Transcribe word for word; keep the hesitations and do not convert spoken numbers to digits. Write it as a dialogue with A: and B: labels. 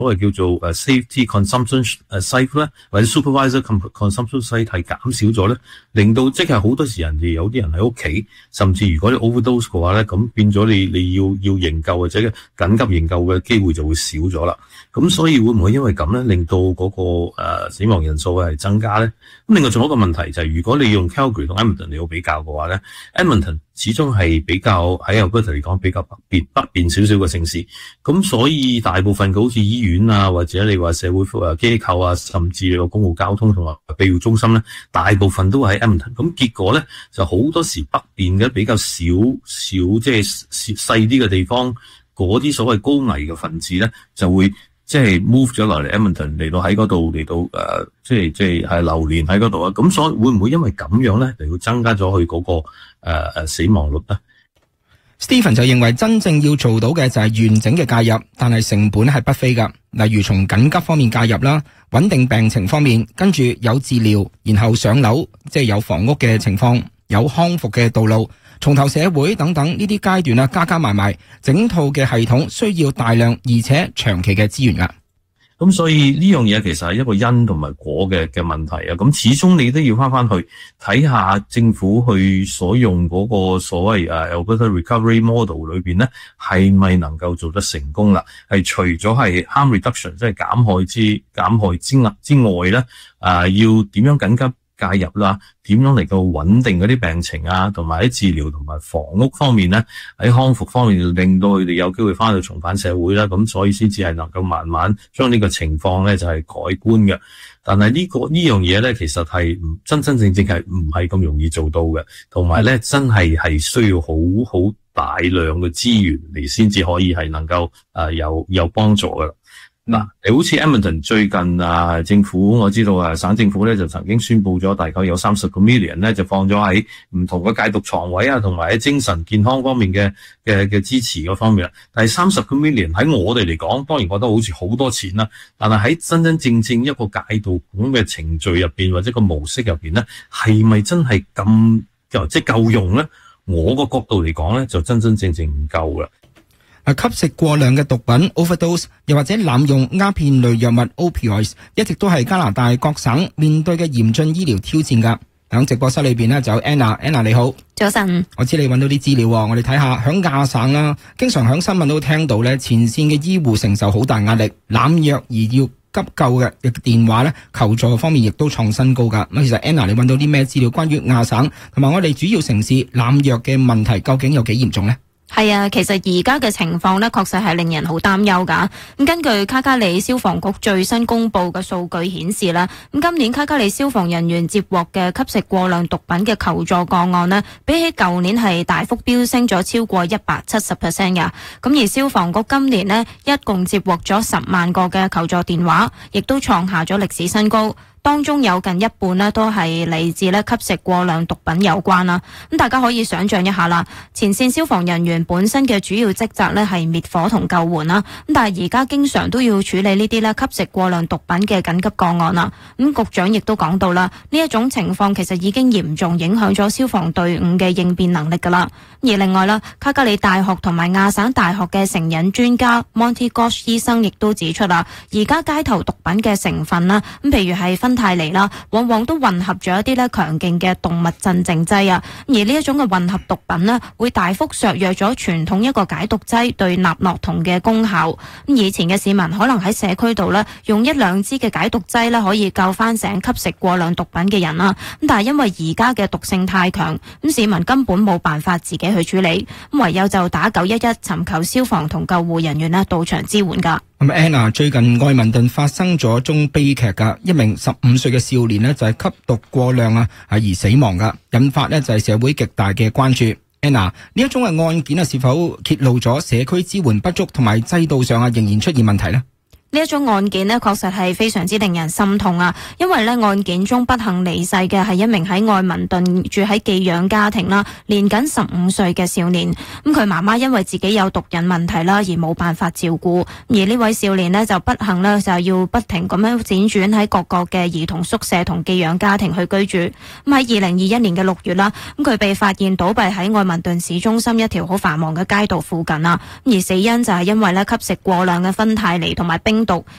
A: 所謂叫做誒 safety consumption 誒 site 咧，或者 supervisor consumption site 係減少咗咧，令到即係好多時人哋有啲人喺屋企，甚至如果你 overdose 嘅話咧，咁變咗你你要要營救或者緊急營救嘅機會就會少咗啦。咁所以會唔會因為咁咧，令到嗰、那個誒、呃、死亡人數係增加咧？咁另外仲有一個問題就係、是，如果你用 Calgary 同 Edmonton 嚟到比較嘅話咧 ，Edmonton 始終係比較喺 Alberta 嚟講比較北邊北邊少少嘅城市，咁所以大部分嘅好似醫院啊，或者你話社會服務機構啊，甚至你個公共交通同埋庇護中心咧，大部分都喺 Edmonton。咁結果咧就好多時北邊嘅比較少少即係細啲嘅地方，嗰啲所謂高危嘅分子咧就會。即係 move 咗落嚟 Edmonton 嚟到喺嗰度嚟到誒、呃，即係即係係流連喺嗰度啊！咁所以會唔會因為咁樣咧嚟到增加咗佢嗰個誒誒、呃、死亡率咧
B: ？Stephen 就認為真正要做到嘅就係完整嘅介入，但係成本係不菲㗎。例如從緊急方面介入啦，穩定病情方面，跟住有治療，然後上樓，即係有房屋嘅情況，有康復嘅道路。重投社會等等呢啲階段啊，加加埋埋，整套嘅系統需要大量而且長期嘅資源噶。
A: 咁所以呢樣嘢其實係一個因同埋果嘅嘅問題啊。咁始終你都要翻翻去睇下政府去所用嗰個所謂誒 Alberta Recovery Model 裏邊咧，係咪能夠做得成功啦？係除咗係 harm reduction 即係減害之減害之外之外咧，啊要點樣緊急介入啦？點樣嚟到穩定嗰啲病情啊，同埋喺治療同埋房屋方面咧，喺康復方面令到佢哋有機會翻去重返社會啦。咁所以先至係能夠慢慢將呢個情況咧就係改觀嘅。但係呢個呢樣嘢咧，其實係真真正正係唔係咁容易做到嘅，同埋咧真係係需要好好大量嘅資源嚟先至可以係能夠誒有有幫助嘅。嗱，你好似 Edmonton 最近啊，政府我知道啊，省政府咧就曾經宣布咗大概有三十個 million 咧，就放咗喺唔同嘅戒毒床位啊，同埋喺精神健康方面嘅嘅嘅支持嗰方面啦。但係三十個 million 喺我哋嚟講，當然覺得好似好多錢啦。但係喺真真正正一個戒毒咁嘅程序入邊或者個模式入邊咧，係咪真係咁即係夠用咧？我個角度嚟講咧，就真真正正唔夠啦。
B: 吸食過量嘅毒品 overdose， 又或者濫用鴉片類藥物 opioids， 一直都係加拿大各省面對嘅嚴峻醫療挑戰噶。喺直播室裏邊呢，就有 Anna，Anna 你好，
C: 早晨。我
B: 知你揾到啲資料，我哋睇下響亞省啦，經常響新聞都聽到咧，前線嘅醫護承受好大壓力，濫藥而要急救嘅電話咧求助方面亦都創新高噶。咁其實 Anna 你揾到啲咩資料關於亞省同埋我哋主要城市濫藥嘅問題究竟有幾嚴重呢？
C: 係啊，其實而家嘅情況呢，確實係令人好擔憂噶。咁根據卡加里消防局最新公布嘅數據顯示啦，咁今年卡加里消防人員接獲嘅吸食過量毒品嘅求助個案呢，比起舊年係大幅飆升咗超過一百七十 percent 噶。咁而消防局今年呢，一共接獲咗十萬個嘅求助電話，亦都創下咗歷史新高。當中有近一半呢都係嚟自呢吸食過量毒品有關啦。咁大家可以想象一下啦，前線消防人員本身嘅主要職責呢係滅火同救援啦。咁但係而家經常都要處理呢啲呢吸食過量毒品嘅緊急個案啦。咁局長亦都講到啦，呢一種情況其實已經嚴重影響咗消防隊伍嘅應變能力噶啦。而另外啦，卡加里大學同埋亞省大學嘅成癮專家 Monty Gosh 醫生亦都指出啦，而家街頭毒品嘅成分啦，咁譬如係芬太尼啦，往往都混合咗一啲咧強勁嘅動物鎮靜劑啊。而呢一種嘅混合毒品咧，會大幅削弱咗傳統一個解毒劑對納諾酮嘅功效。咁以前嘅市民可能喺社區度咧用一兩支嘅解毒劑咧可以救翻醒吸食過量毒品嘅人啦。咁但係因為而家嘅毒性太強，咁市民根本冇辦法自己去處理，咁唯有就打九一一尋求消防同救護人員咧到場支援噶。
B: 咁 Anna 最近愛民頓發生咗宗悲劇噶，一名十五歲嘅少年呢就係吸毒過量啊，係而死亡噶，引發呢就係社會極大嘅關注。Anna， 呢一宗嘅案件啊，是否揭露咗社區支援不足同埋制度上啊仍然出現問題呢？
C: 呢一宗案件呢確實係非常之令人心痛啊！因為呢案件中不幸離世嘅係一名喺愛民頓住喺寄養家庭啦，年僅十五歲嘅少年。咁佢媽媽因為自己有毒癮問題啦，而冇辦法照顧。而呢位少年呢就不幸呢就要不停咁樣輾轉喺各個嘅兒童宿舍同寄養家庭去居住。咁喺二零二一年嘅六月啦，咁佢被發現倒斃喺愛民頓市中心一條好繁忙嘅街道附近啦。而死因就係因為呢吸食過量嘅芬太尼同埋冰毒，